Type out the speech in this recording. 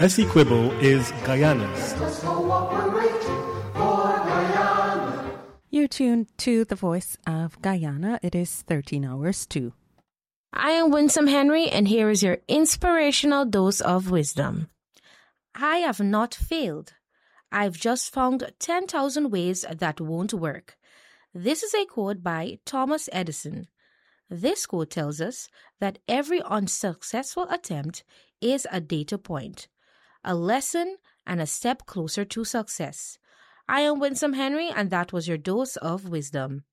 Essequibo is Guyana's. You're tuned to the Voice of Guyana. It is 13 hours to. I am Winsome Henry, and here is your inspirational dose of wisdom. I have not failed. I've just found 10,000 ways that won't work. This is a quote by Thomas Edison. This quote tells us that every unsuccessful attempt is a data point, a lesson, and a step closer to success. I am Winsome Henry, and that was your dose of wisdom.